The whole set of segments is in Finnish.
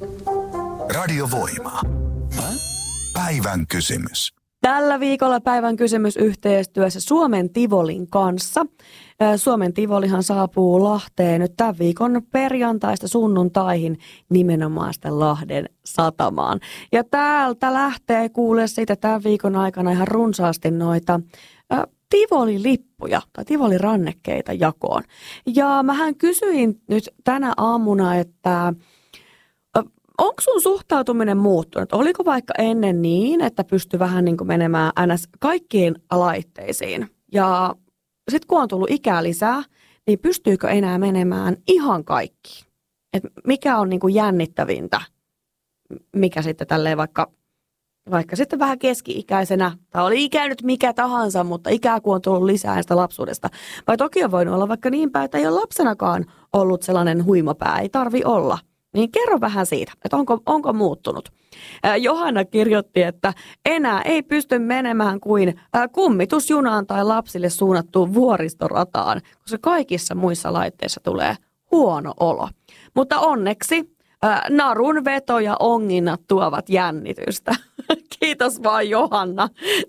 Radiovoima. Päivän kysymys. Tällä viikolla päivän kysymys yhteistyössä Suomen Tivolin kanssa. Suomen Tivolihan saapuu Lahteen nyt tämän viikon perjantaista sunnuntaihin nimenomaan sitä Lahden satamaan. Ja täältä lähtee kuulee siitä tämän viikon aikana ihan runsaasti noita Tivoli-lippuja tai Tivoli-rannekkeita jakoon. Ja mähän kysyin nyt tänä aamuna, että onko sun suhtautuminen muuttunut? Oliko vaikka ennen niin, että pystyi vähän niin kuin menemään ns. Kaikkiin laitteisiin? Ja sitten kun on tullut ikää lisää, niin pystyykö enää menemään ihan kaikkiin? Et mikä on niin kuin jännittävintä? Mikä sitten tälleen vaikka sitten vähän keski-ikäisenä, tai oli ikä nyt mikä tahansa, mutta ikää kun on tullut lisää sitä lapsuudesta. Vai toki on voinut olla vaikka niin päin, että ei ole lapsenakaan ollut sellainen huimapää, ei tarvi olla. Niin kerro vähän siitä, että onko muuttunut. Johanna kirjoitti, että enää ei pysty menemään kuin kummitusjunaan tai lapsille suunnattuun vuoristorataan, koska kaikissa muissa laitteissa tulee huono olo. Mutta onneksi narun veto ja onginnat tuovat jännitystä. Kiitos vaan Johanna.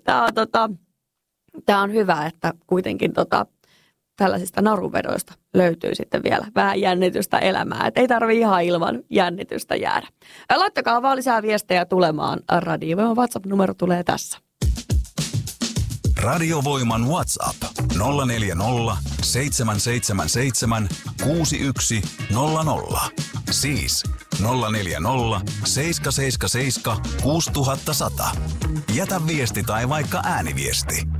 Tämä on hyvä, että kuitenkin tällaisista narunvedoista löytyy sitten vielä vähän jännitystä elämään. Et ei tarvitse ihan ilman jännitystä jäädä. Laittakaa vaan lisää viestejä tulemaan. Radiovoiman WhatsApp-numero tulee tässä. Radiovoiman WhatsApp 040 777 6100. Siis 040 777 6100. Jätä viesti tai vaikka ääniviesti.